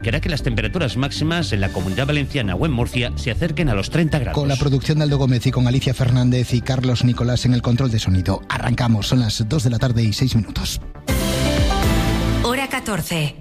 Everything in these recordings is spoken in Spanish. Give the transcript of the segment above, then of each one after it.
que hará que las temperaturas máximas en la Comunidad Valenciana o en Murcia se acerquen a los 30 grados. Con la producción de Aldo Gómez y con Alicia Fernández y Carlos Nicolás en el control de sonido. Arrancamos, son las 2 de la tarde y 6 minutos. Hora 14.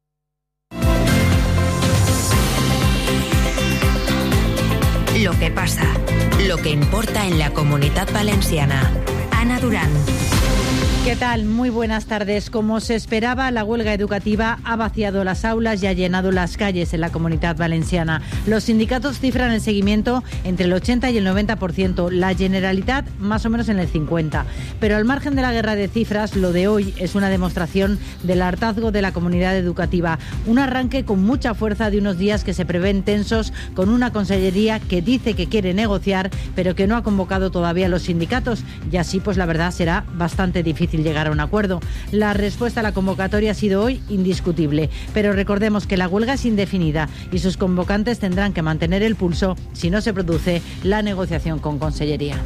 Lo que pasa, lo que importa en la Comunidad Valenciana. Ana Durán. ¿Qué tal? Muy buenas tardes. Como se esperaba, la huelga educativa ha vaciado las aulas y ha llenado las calles en la Comunidad Valenciana. Los sindicatos cifran el seguimiento entre el 80 y el 90%, la Generalitat más o menos en el 50%. Pero al margen de la guerra de cifras, lo de hoy es una demostración del hartazgo de la comunidad educativa. Un arranque con mucha fuerza de unos días que se prevén tensos, con una consellería que dice que quiere negociar, pero que no ha convocado todavía a los sindicatos. Y así, pues la verdad, será bastante difícil llegar a un acuerdo. La respuesta a la convocatoria ha sido hoy indiscutible, pero recordemos que la huelga es indefinida y sus convocantes tendrán que mantener el pulso si no se produce la negociación con Consellería.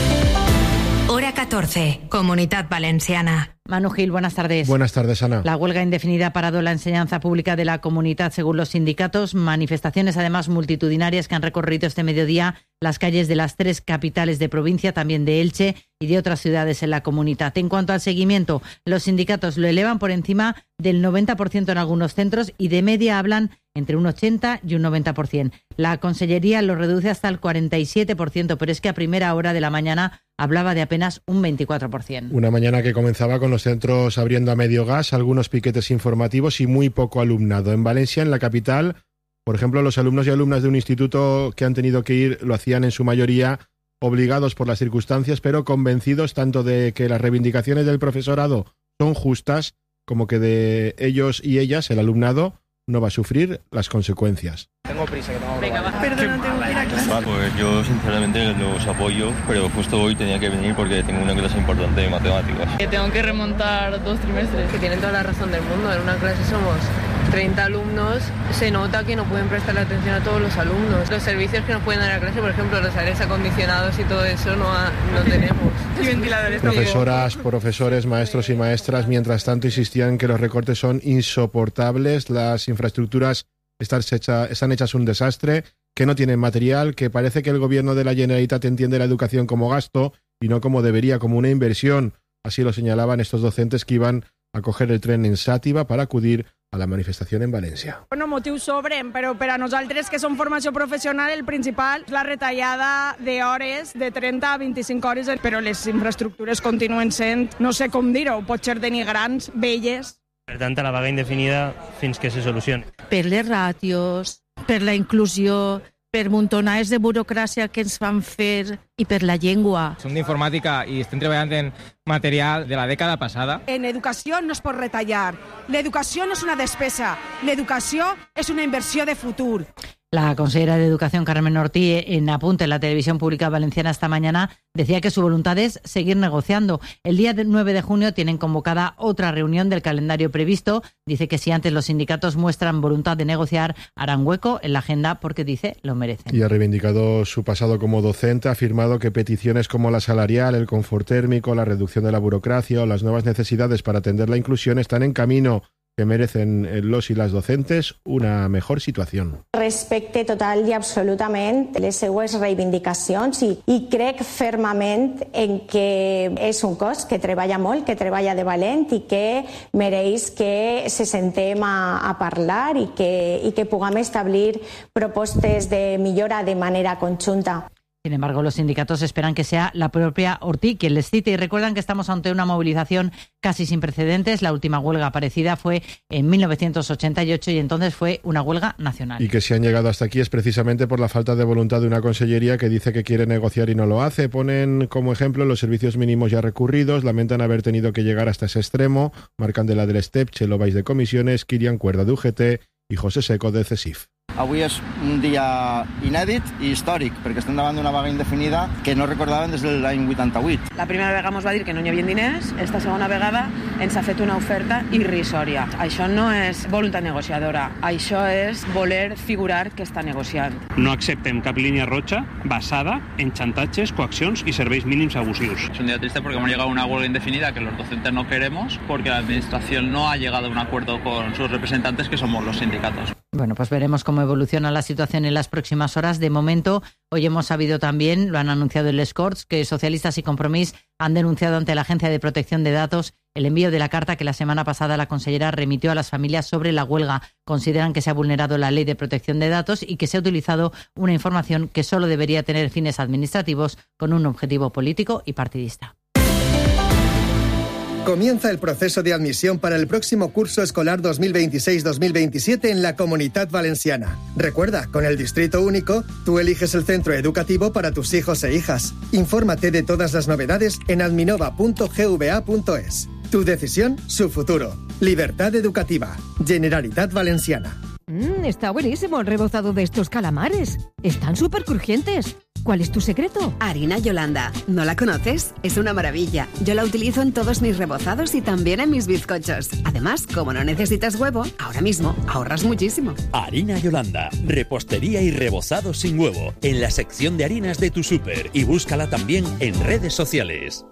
Hora 14, Comunidad Valenciana. Manu Gil, buenas tardes. Buenas tardes, Ana. La huelga indefinida ha parado la enseñanza pública de la comunidad, según los sindicatos. Manifestaciones, además, multitudinarias que han recorrido este mediodía las calles de las 3 capitales de provincia, también de Elche y de otras ciudades en la comunidad. En cuanto al seguimiento, los sindicatos lo elevan por encima del 90% en algunos centros y de media hablan entre un 80 y un 90%. La Consellería lo reduce hasta el 47%, pero es que a primera hora de la mañana hablaba de apenas un 24%. Una mañana que comenzaba con los centros abriendo a medio gas, algunos piquetes informativos y muy poco alumnado. En Valencia, en la capital, por ejemplo, los alumnos y alumnas de un instituto que han tenido que ir lo hacían en su mayoría obligados por las circunstancias, pero convencidos tanto de que las reivindicaciones del profesorado son justas como que de ellos y ellas, el alumnado, no va a sufrir las consecuencias. Tengo prisa, que tengo Venga, va. Perdona, tengo que ir a clase. Pues yo sinceramente los apoyo, pero justo hoy tenía que venir porque tengo una clase importante de matemáticas. Que tengo que remontar 2 trimestres. Que tienen toda la razón del mundo. En una clase somos 30 alumnos, se nota que no pueden prestar atención a todos los alumnos. Los servicios que nos pueden dar a clase, por ejemplo, los aires acondicionados y todo eso no tenemos. Y ventiladores. Profesoras, profesores, maestros y maestras, mientras tanto, insistían que los recortes son insoportables, las infraestructuras están hechas un desastre, que no tienen material, que parece que el gobierno de la Generalitat entiende la educación como gasto y no como debería, como una inversión. Así lo señalaban estos docentes que iban a coger el tren en Xàtiva para acudir a la manifestación en València. Bueno, motius sobren, però per a nosaltres que som formació professional el principal és la retallada d'hores de 30 a 25 hores, però les infraestructures continuen sent, no sé com dir-ho, potser denigrants, velles. Per tant, a la vaga indefinida fins que se solucioni. Per les ràtios, per la inclusió, per muntonades de burocràcia que ens fan fer i per la llengua. Som d'informàtica i estem treballant en material de la dècada passada. En educació no es pot retallar. L'educació no és una despesa. L'educació és una inversió de futur. La consejera de Educación, Carmen Ortí, en Apunte en la televisión pública valenciana esta mañana, decía que su voluntad es seguir negociando. El día 9 de junio tienen convocada otra reunión del calendario previsto. Dice que si antes los sindicatos muestran voluntad de negociar, harán hueco en la agenda porque, dice, lo merecen. Y ha reivindicado su pasado como docente, ha afirmado que peticiones como la salarial, el confort térmico, la reducción de la burocracia o las nuevas necesidades para atender la inclusión están en camino, que merecen los y las docentes una mejor situació. Respecte total i absolutament les seues reivindicacions i crec fermament en que és un cos que treballa molt, que treballa de valent i que mereix que se sentem a parlar i que puguem establir propostes de millora de manera conjunta. Sin embargo, los sindicatos esperan que sea la propia Ortí quien les cite y recuerdan que estamos ante una movilización casi sin precedentes. La última huelga parecida fue en 1988 y entonces fue una huelga nacional. Y que si han llegado hasta aquí es precisamente por la falta de voluntad de una consellería que dice que quiere negociar y no lo hace. Ponen como ejemplo los servicios mínimos ya recurridos, lamentan haber tenido que llegar hasta ese extremo, marcan de la del STEP, Chelo Valls de Comisiones, Kirian Cuerda de UGT y José Seco de CESIF. Avui és un dia inèdit i històric, perquè estem davant d'una vaga indefinida que no recordaven des de l'any 88. La primera vegada ens va dir que no hi havia diners, esta segona vegada ens ha fet una oferta irrisòria. Això no és voluntat negociadora, això és voler figurar que està negociant. No acceptem cap línia roja basada en xantatges, coaccions y serveis mínims abusius. Es un día triste porque hemos llegado a una huelga indefinida que los docentes no queremos, porque la administración no ha llegado a un acuerdo con sus representantes, que somos los sindicatos. Bueno, pues veremos cómo evoluciona la situación en las próximas horas. De momento, hoy hemos sabido también, lo han anunciado en Les Corts, que Socialistas y Compromís han denunciado ante la Agencia de Protección de Datos el envío de la carta que la semana pasada la consellera remitió a las familias sobre la huelga. Consideran que se ha vulnerado la Ley de Protección de Datos y que se ha utilizado una información que solo debería tener fines administrativos con un objetivo político y partidista. Comienza el proceso de admisión para el próximo curso escolar 2026-2027 en la Comunitat Valenciana. Recuerda, con el Distrito Único, tú eliges el centro educativo para tus hijos e hijas. Infórmate de todas las novedades en adminova.gva.es. Tu decisión, su futuro. Libertad educativa. Generalitat Valenciana. Está buenísimo el rebozado de estos calamares. Están súper crujientes. ¿Cuál es tu secreto? Harina Yolanda. ¿No la conoces? Es una maravilla. Yo la utilizo en todos mis rebozados y también en mis bizcochos. Además, como no necesitas huevo, ahora mismo ahorras muchísimo. Harina Yolanda. Repostería y rebozado sin huevo. En la sección de harinas de tu súper. Y búscala también en redes sociales.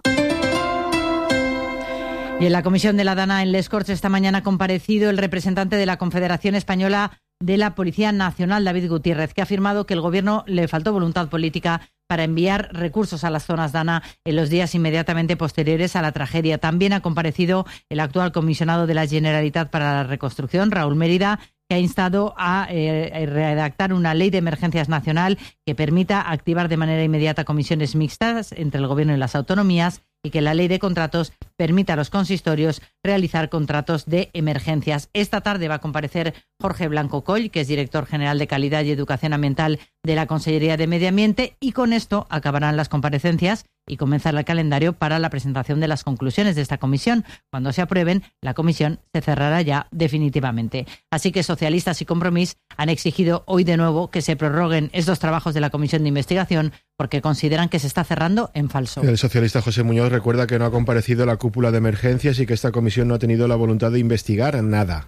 Y en la comisión de la Dana en Les Corts esta mañana ha comparecido el representante de la Confederación Española de la Policía Nacional, David Gutiérrez, que ha afirmado que el Gobierno le faltó voluntad política para enviar recursos a las zonas Dana en los días inmediatamente posteriores a la tragedia. También ha comparecido el actual comisionado de la Generalitat para la Reconstrucción, Raúl Mérida, que ha instado a redactar una ley de emergencias nacional que permita activar de manera inmediata comisiones mixtas entre el Gobierno y las autonomías y que la ley de contratos permita a los consistorios realizar contratos de emergencias. Esta tarde va a comparecer Jorge Blanco Coll, que es director general de Calidad y Educación Ambiental de la Consellería de Medio Ambiente, y con esto acabarán las comparecencias y comenzará el calendario para la presentación de las conclusiones de esta comisión. Cuando se aprueben, la comisión se cerrará ya definitivamente. Así que Socialistas y Compromís han exigido hoy de nuevo que se prorroguen estos trabajos de la comisión de investigación porque consideran que se está cerrando en falso. El socialista José Muñoz recuerda que no ha comparecido la cúpula de emergencias y que esta comisión no ha tenido la voluntad de investigar nada.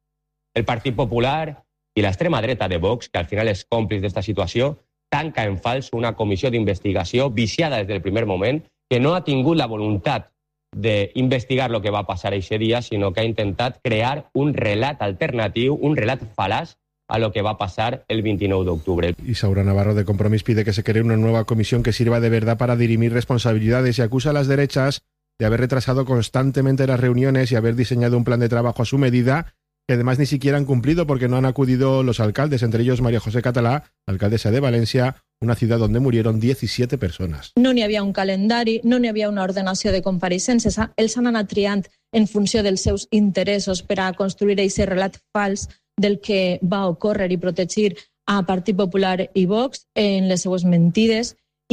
El Partit Popular i l'extrema dreta de Vox, que al final és còmplice d'esta situació, tanca en fals una comissió d'investigació viciada des del primer moment, que no ha tingut la voluntat d'investigar el que va passar aquest dia, sinó que ha intentat crear un relat alternatiu, un relat falaç a lo que va a pasar el 29 de octubre. Isaura Navarro de Compromís pide que se cree una nueva comisión que sirva de verdad para dirimir responsabilidades y acusa a las derechas de haber retrasado constantemente las reuniones y haber diseñado un plan de trabajo a su medida, que además ni siquiera han cumplido porque no han acudido los alcaldes, entre ellos María José Català, alcaldesa de València, una ciudad donde murieron 17 persones. No n'hi havia un calendari, no n'hi havia una ordenació de compareixences. Els han anat triant en funció dels seus interessos per a construir aquest relat fals del que va ocórrer i protegir a Partit Popular i Vox en les seues mentides.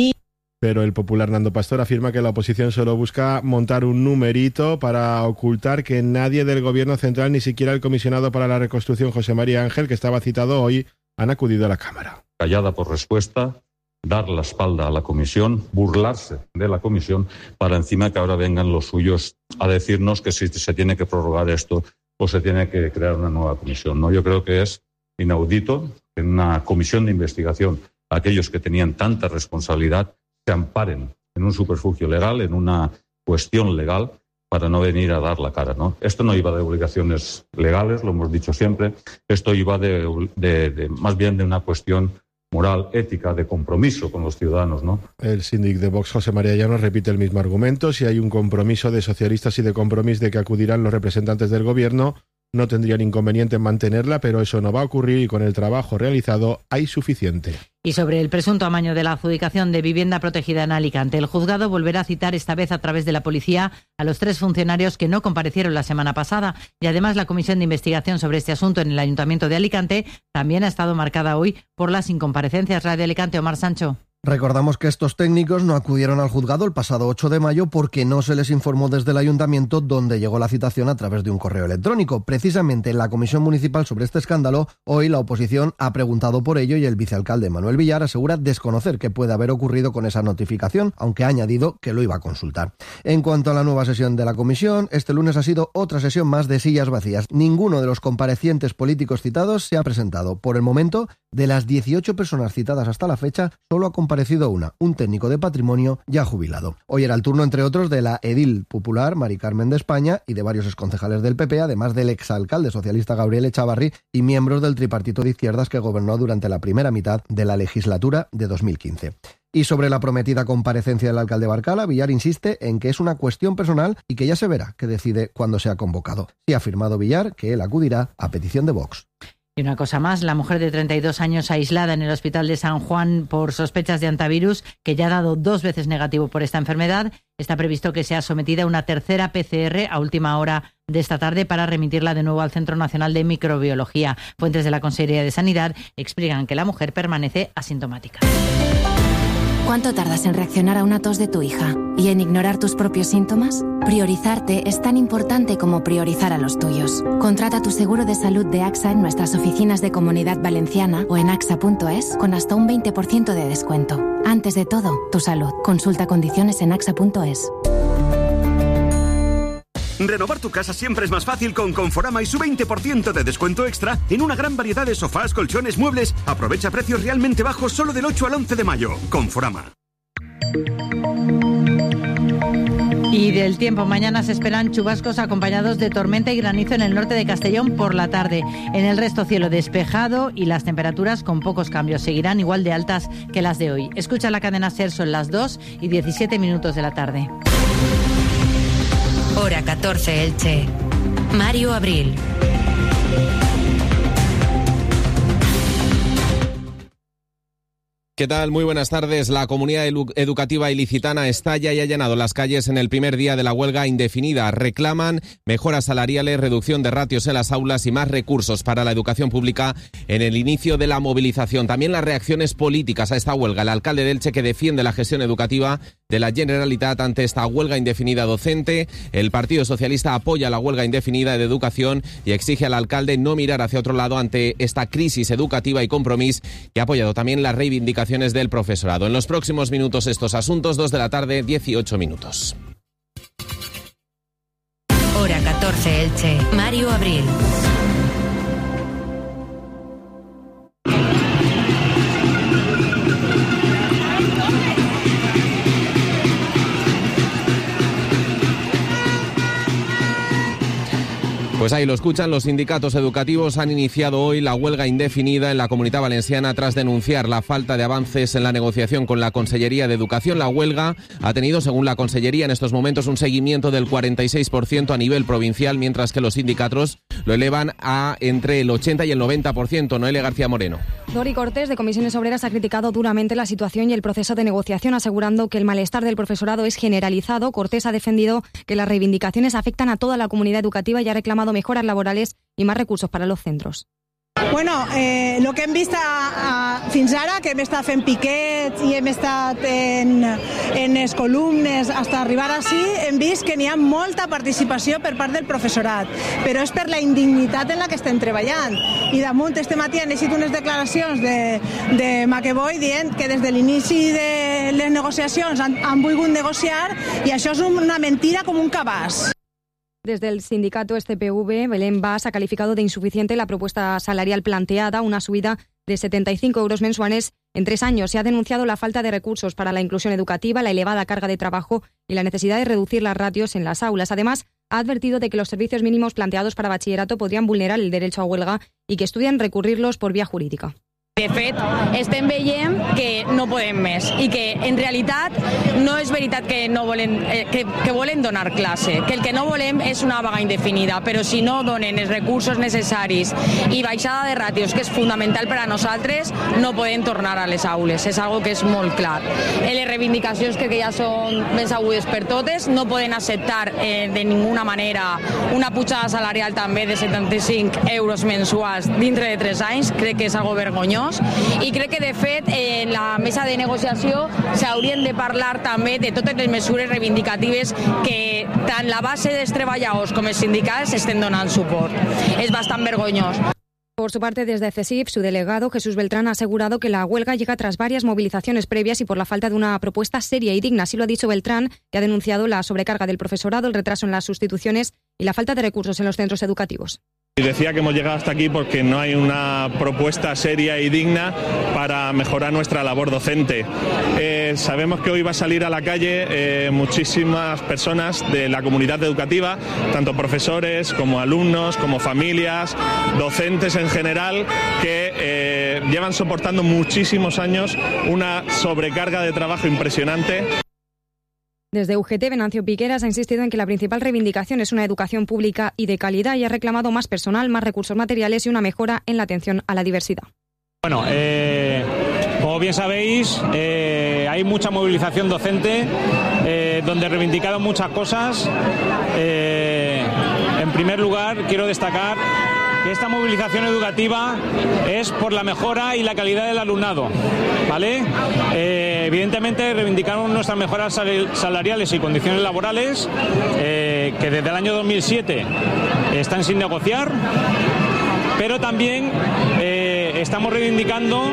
Pero el popular Nando Pastor afirma que la oposición solo busca montar un numerito para ocultar que nadie del gobierno central, ni siquiera el comisionado para la reconstrucción José María Ángel, que estaba citado hoy, han acudido a la Cámara. Callada por respuesta, dar la espalda a la comisión, burlarse de la comisión, para encima que ahora vengan los suyos a decirnos que si se tiene que prorrogar esto o se tiene que crear una nueva comisión, ¿no? Yo creo que es inaudito que en una comisión de investigación aquellos que tenían tanta responsabilidad se amparen en un subterfugio legal, en una cuestión legal, para no venir a dar la cara, ¿no? Esto no iba de obligaciones legales, lo hemos dicho siempre, esto iba más bien de una cuestión moral, ética, de compromiso con los ciudadanos, ¿no? El síndic de Vox, José María Llanos, repite el mismo argumento. Si hay un compromiso de socialistas y de Compromís de que acudirán los representantes del gobierno, no tendrían inconveniente en mantenerla, pero eso no va a ocurrir y con el trabajo realizado hay suficiente. Y sobre el presunto amaño de la adjudicación de vivienda protegida en Alicante, el juzgado volverá a citar esta vez a través de la policía a los 3 funcionarios que no comparecieron la semana pasada. Y además la comisión de investigación sobre este asunto en el Ayuntamiento de Alicante también ha estado marcada hoy por las incomparecencias. Radio Alicante, Omar Sancho. Recordamos que estos técnicos no acudieron al juzgado el pasado 8 de mayo porque no se les informó desde el ayuntamiento, donde llegó la citación a través de un correo electrónico. Precisamente en la comisión municipal sobre este escándalo, hoy la oposición ha preguntado por ello y el vicealcalde Manuel Villar asegura desconocer qué puede haber ocurrido con esa notificación, aunque ha añadido que lo iba a consultar. En cuanto a la nueva sesión de la comisión, este lunes ha sido otra sesión más de sillas vacías. Ninguno de los comparecientes políticos citados se ha presentado. Por el momento, de las 18 personas citadas hasta la fecha, solo ha comparecido desaparecido un técnico de patrimonio ya jubilado. Hoy era el turno, entre otros, de la edil popular Mari Carmen de España y de varios exconcejales del PP, además del exalcalde socialista Gabriel Echavarri y miembros del tripartito de izquierdas que gobernó durante la primera mitad de la legislatura de 2015. Y sobre la prometida comparecencia del alcalde Barcala, Villar insiste en que es una cuestión personal y que ya se verá que decide cuándo sea convocado. Sí ha afirmado Villar que él acudirá a petición de Vox. Y una cosa más, la mujer de 32 años aislada en el hospital de San Juan por sospechas de antivirus, que ya ha dado 2 veces negativo por esta enfermedad, está previsto que sea sometida a una tercera PCR a última hora de esta tarde para remitirla de nuevo al Centro Nacional de Microbiología. Fuentes de la Consejería de Sanidad explican que la mujer permanece asintomática. ¿Cuánto tardas en reaccionar a una tos de tu hija y en ignorar tus propios síntomas? Priorizarte es tan importante como priorizar a los tuyos. Contrata tu seguro de salud de AXA en nuestras oficinas de Comunidad Valenciana o en axa.es con hasta un 20% de descuento. Antes de todo, tu salud. Consulta condiciones en axa.es. Renovar tu casa siempre es más fácil con Conforama y su 20% de descuento extra en una gran variedad de sofás, colchones, muebles. Aprovecha precios realmente bajos solo del 8 al 11 de mayo. Conforama. Y del tiempo, mañana se esperan chubascos acompañados de tormenta y granizo en el norte de Castellón por la tarde. En el resto, cielo despejado y las temperaturas con pocos cambios. Seguirán igual de altas que las de hoy. Escucha la cadena SER, son las 2:17 de la tarde. Hora 14, Elche. Mario Abril. ¿Qué tal? Muy buenas tardes. La comunidad educativa ilicitana estalla y ha llenado las calles en el primer día de la huelga indefinida. Reclaman mejoras salariales, reducción de ratios en las aulas y más recursos para la educación pública en el inicio de la movilización. También las reacciones políticas a esta huelga. El alcalde de Elche, que defiende la gestión educativa de la Generalitat ante esta huelga indefinida docente. El Partido Socialista apoya la huelga indefinida de educación y exige al alcalde no mirar hacia otro lado ante esta crisis educativa y Compromís, que ha apoyado también las reivindicaciones del profesorado. En los próximos minutos estos asuntos, 2 de la tarde, 18 minutos. Hora 14, Elche. Mario Abril. Pues ahí lo escuchan, los sindicatos educativos han iniciado hoy la huelga indefinida en la Comunidad Valenciana tras denunciar la falta de avances en la negociación con la Consellería de Educación. La huelga ha tenido, según la Consellería, en estos momentos un seguimiento del 46% a nivel provincial, mientras que los sindicatos lo elevan a entre el 80 y el 90%. Noelia García Moreno. Dori Cortés, de Comisiones Obreras, ha criticado duramente la situación y el proceso de negociación, asegurando que el malestar del profesorado es generalizado. Cortés ha defendido que las reivindicaciones afectan a toda la comunidad educativa y ha reclamado mejoras laborales y más recursos para los centros. Bueno, lo que hem vist fins ara, que hem estat fent piquets i hem estat en les columnes fins arribar així, hem vist que n'hi ha molta participació per part del professorat, però és per la indignitat en la que estem treballant. I damunt, este matí han llegit unes declaracions de McEvoy dient que des de l'inici de les negociacions han volgut negociar i això és una mentira com un cabàs. Desde el sindicato STPV, Belén Bas ha calificado de insuficiente la propuesta salarial planteada, una subida de 75 euros mensuales en 3 años. Se ha denunciado la falta de recursos para la inclusión educativa, la elevada carga de trabajo y la necesidad de reducir las ratios en las aulas. Además, ha advertido de que los servicios mínimos planteados para bachillerato podrían vulnerar el derecho a huelga y que estudian recurrirlos por vía jurídica. De fet, estem veient que no podem més i que en realitat no és veritat que no volen, que volen donar classe, que el que no volem és una vaga indefinida, però si no donen els recursos necessaris i baixada de ràtios, que és fundamental per a nosaltres, no podem tornar a les aules, és algo que és molt clar. Les reivindicacions que ja són ben sabudes per totes, no poden acceptar de ninguna manera una pujada salarial també de 75 euros mensuals dintre de 3 anys, crec que és algo vergonyós. I crec que, de fet, en la mesa de negociació s'haurien de parlar també de totes les mesures reivindicatives que tant la base dels treballadors com els sindicats estem donant suport. És bastant vergonyós. Por su parte, desde CESIF, su delegado Jesús Beltrán ha asegurado que la huelga llega tras varias movilizaciones previas y por la falta de una propuesta seria y digna. Así lo ha dicho Beltrán, que ha denunciado la sobrecarga del profesorado, el retraso en las sustituciones y la falta de recursos en los centros educativos. Y decía que hemos llegado hasta aquí porque no hay una propuesta seria y digna para mejorar nuestra labor docente. Sabemos que hoy va a salir a la calle muchísimas personas de la comunidad educativa, tanto profesores como alumnos, como familias, docentes en general, que llevan soportando muchísimos años una sobrecarga de trabajo impresionante. Desde UGT, Venancio Piqueras ha insistido en que la principal reivindicación es una educación pública y de calidad y ha reclamado más personal, más recursos materiales y una mejora en la atención a la diversidad. Bueno, como bien sabéis, hay mucha movilización docente, donde reivindicaron muchas cosas. En primer lugar, quiero destacar que esta movilización educativa es por la mejora y la calidad del alumnado, ¿vale? Evidentemente reivindicaron nuestras mejoras salariales y condiciones laborales, que desde el año 2007 están sin negociar, pero también estamos reivindicando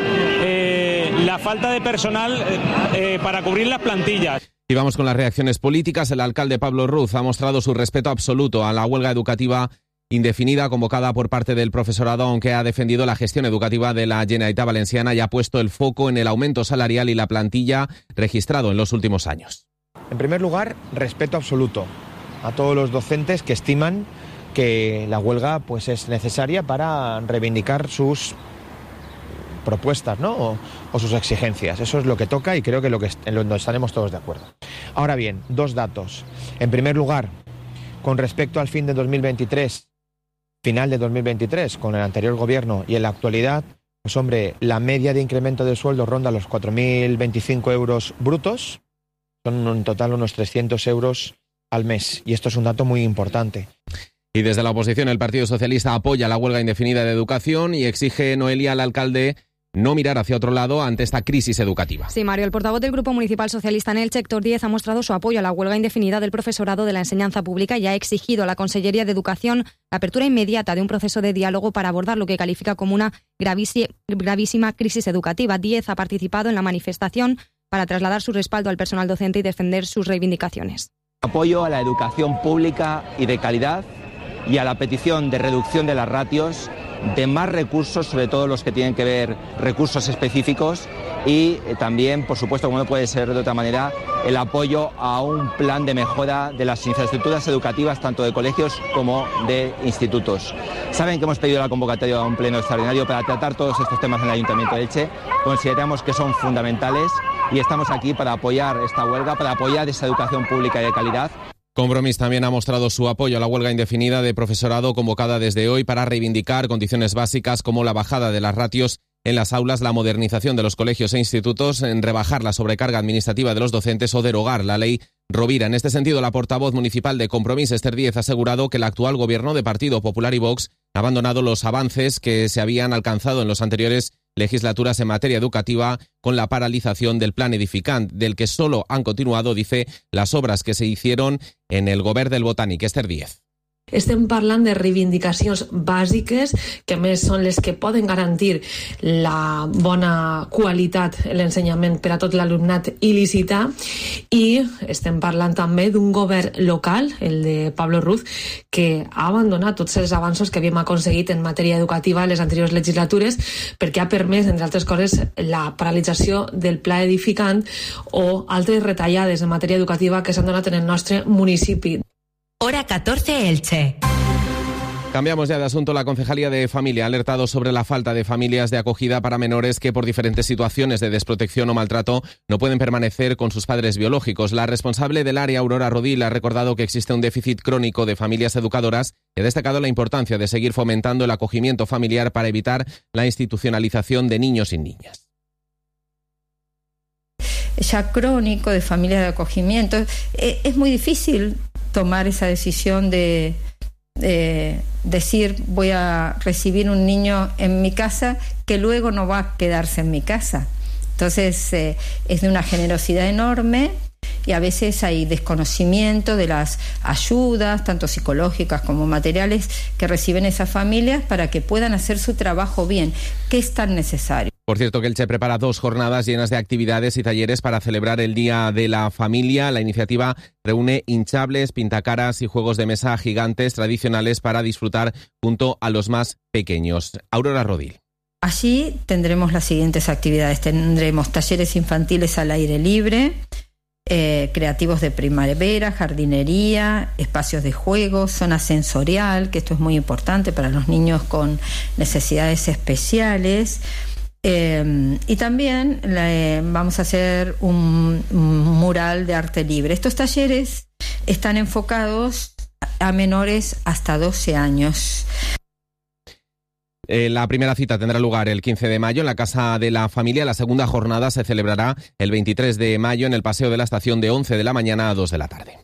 la falta de personal para cubrir las plantillas. Y vamos con las reacciones políticas. El alcalde Pablo Ruz ha mostrado su respeto absoluto a la huelga educativa indefinida convocada por parte del profesorado, aunque ha defendido la gestión educativa de la Generalitat Valenciana y ha puesto el foco en el aumento salarial y la plantilla registrado en los últimos años. En primer lugar, respeto absoluto a todos los docentes que estiman que la huelga pues es necesaria para reivindicar sus propuestas, ¿no? o sus exigencias. Eso es lo que toca y creo que en lo que estaremos todos de acuerdo. Ahora bien, dos datos. En primer lugar, con respecto al fin de 2023, final de 2023, con el anterior gobierno y en la actualidad, pues hombre, la media de incremento de sueldo ronda los 4.025 euros brutos, son en total unos 300 euros al mes, y esto es un dato muy importante. Y desde la oposición, el Partido Socialista apoya la huelga indefinida de educación y exige, Noelia, al alcalde no mirar hacia otro lado ante esta crisis educativa. Sí, Mario, el portavoz del Grupo Municipal Socialista en Elche, Héctor Díez, ha mostrado su apoyo a la huelga indefinida del profesorado de la enseñanza pública y ha exigido a la Consellería de Educación la apertura inmediata de un proceso de diálogo para abordar lo que califica como una gravísima crisis educativa. Díez ha participado en la manifestación para trasladar su respaldo al personal docente y defender sus reivindicaciones. Apoyo a la educación pública y de calidad y a la petición de reducción de las ratios, de más recursos, sobre todo los que tienen que ver recursos específicos, y también, por supuesto, como no puede ser de otra manera, el apoyo a un plan de mejora de las infraestructuras educativas, tanto de colegios como de institutos. Saben que hemos pedido la convocatoria a un pleno extraordinario para tratar todos estos temas en el Ayuntamiento de Elche. Consideramos que son fundamentales y estamos aquí para apoyar esta huelga, para apoyar esa educación pública y de calidad. Compromís también ha mostrado su apoyo a la huelga indefinida de profesorado convocada desde hoy para reivindicar condiciones básicas como la bajada de las ratios en las aulas, la modernización de los colegios e institutos, en rebajar la sobrecarga administrativa de los docentes o derogar la ley Rovira. En este sentido, la portavoz municipal de Compromís, Esther Díez, ha asegurado que el actual gobierno de Partido Popular y Vox ha abandonado los avances que se habían alcanzado en los anteriores legislaturas en materia educativa con la paralización del Plan Edificant, del que solo han continuado, dice, las obras que se hicieron en el Govern del Botànic. Esther Díez. Estem parlant de reivindicacions bàsiques, que a més són les que poden garantir la bona qualitat en l'ensenyament per a tot l'alumnat il·lícita, i estem parlant també d'un govern local, el de Pablo Ruz, que ha abandonat tots els avanços que havíem aconseguit en matèria educativa en les anteriors legislatures, perquè ha permès, entre altres coses, la paralització del Pla Edificant o altres retallades en matèria educativa que s'han donat en el nostre municipi. Hora 14 Elche. Cambiamos ya de asunto. La Concejalía de Familia ha alertado sobre la falta de familias de acogida para menores que por diferentes situaciones de desprotección o maltrato no pueden permanecer con sus padres biológicos. La responsable del área, Aurora Rodil, ha recordado que existe un déficit crónico de familias educadoras y ha destacado la importancia de seguir fomentando el acogimiento familiar para evitar la institucionalización de niños y niñas. Ya crónico de familias de acogimiento, es muy difícil tomar esa decisión de decir voy a recibir un niño en mi casa que luego no va a quedarse en mi casa. Entonces es de una generosidad enorme y a veces hay desconocimiento de las ayudas, tanto psicológicas como materiales, que reciben esas familias para que puedan hacer su trabajo bien, que es tan necesario. Por cierto, que Elche prepara 2 jornadas llenas de actividades y talleres para celebrar el Día de la Familia. La iniciativa reúne hinchables, pintacaras y juegos de mesa gigantes tradicionales para disfrutar junto a los más pequeños. Aurora Rodil. Allí tendremos las siguientes actividades. Tendremos talleres infantiles al aire libre, creativos de primavera, jardinería, espacios de juego, zona sensorial, que esto es muy importante para los niños con necesidades especiales. Y también vamos a hacer un mural de arte libre. Estos talleres están enfocados a menores hasta 12 años. La primera cita tendrá lugar el 15 de mayo en la Casa de la Familia. La segunda jornada se celebrará el 23 de mayo en el Paseo de la Estación de 11 de la mañana a 2 de la tarde.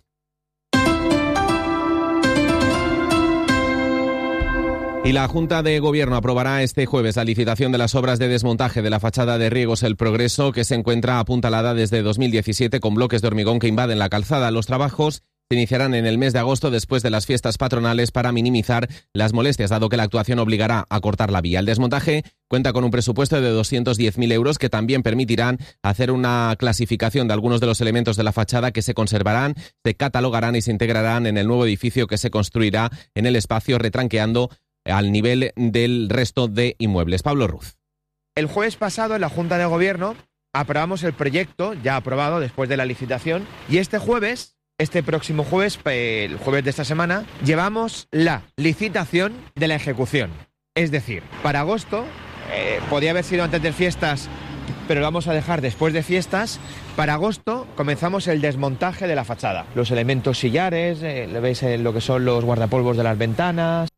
Y la Junta de Gobierno aprobará este jueves la licitación de las obras de desmontaje de la fachada de Riegos El Progreso, que se encuentra apuntalada desde 2017 con bloques de hormigón que invaden la calzada. Los trabajos se iniciarán en el mes de agosto después de las fiestas patronales para minimizar las molestias, dado que la actuación obligará a cortar la vía. El desmontaje cuenta con un presupuesto de 210.000 euros que también permitirán hacer una clasificación de algunos de los elementos de la fachada que se conservarán, se catalogarán y se integrarán en el nuevo edificio que se construirá en el espacio, retranqueando al nivel del resto de inmuebles. Pablo Ruz. El jueves pasado en la Junta de Gobierno aprobamos el proyecto, ya aprobado después de la licitación, y este próximo jueves, el jueves de esta semana, llevamos la licitación de la ejecución. Es decir, para agosto, podía haber sido antes de fiestas, pero lo vamos a dejar después de fiestas. Para agosto comenzamos el desmontaje de la fachada. Los elementos sillares, veis lo que son los guardapolvos de las ventanas.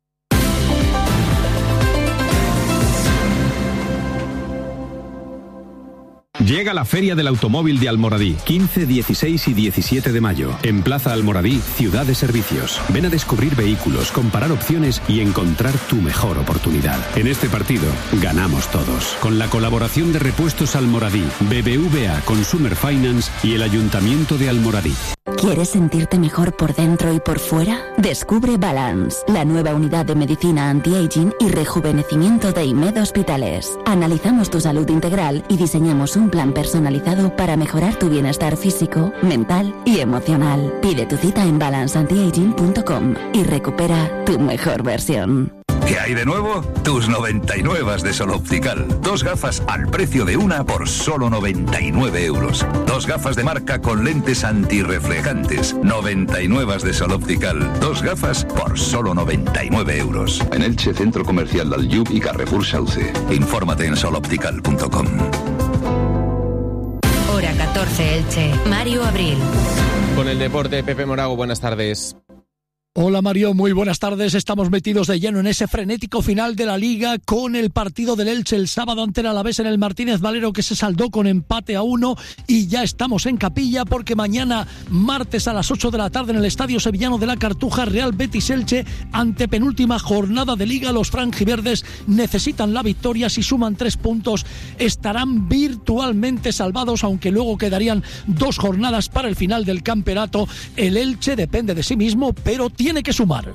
Llega la Feria del Automóvil de Almoradí, 15, 16 y 17 de mayo. En Plaza Almoradí, Ciudad de Servicios. Ven a descubrir vehículos, comparar opciones y encontrar tu mejor oportunidad. En este partido, ganamos todos. Con la colaboración de Repuestos Almoradí, BBVA Consumer Finance y el Ayuntamiento de Almoradí. ¿Quieres sentirte mejor por dentro y por fuera? Descubre Balance, la nueva unidad de medicina anti-aging y rejuvenecimiento de IMED Hospitales. Analizamos tu salud integral y diseñamos un plan personalizado para mejorar tu bienestar físico, mental y emocional. Pide tu cita en balanceantiaging.com y recupera tu mejor versión. ¿Qué hay de nuevo? Tus 99 de Sol Optical. 2 gafas al precio de una por solo 99 euros. 2 gafas de marca con lentes antirreflejantes. 99 de Sol Optical. 2 gafas por solo 99 euros. En Elche, Centro Comercial Dalyub y Carrefour Sauce. Infórmate en soloptical.com. Hora 14 Elche. Mario Abril. Con el deporte, Pepe Morago, buenas tardes. Hola Mario, muy buenas tardes. Estamos metidos de lleno en ese frenético final de la Liga con el partido del Elche el sábado ante el Alavés en el Martínez Valero, que se saldó con empate a 1, y ya estamos en capilla porque mañana martes a las 8 de la tarde en el Estadio Sevillano de la Cartuja, Real Betis Elche, antepenúltima jornada de Liga. Los franjiverdes necesitan la victoria. Si suman 3 puntos estarán virtualmente salvados, aunque luego quedarían 2 jornadas para el final del campeonato. El Elche depende de sí mismo, pero tiene que sumar.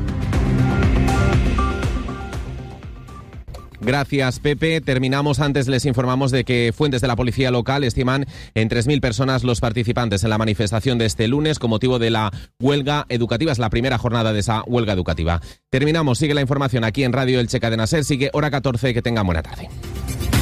Gracias, Pepe. Terminamos. Antes les informamos de que fuentes de la policía local estiman en 3.000 personas los participantes en la manifestación de este lunes con motivo de la huelga educativa. Es la primera jornada de esa huelga educativa. Terminamos. Sigue la información aquí en Radio Elche Cadena Ser. Sigue Hora 14. Que tengan buena tarde.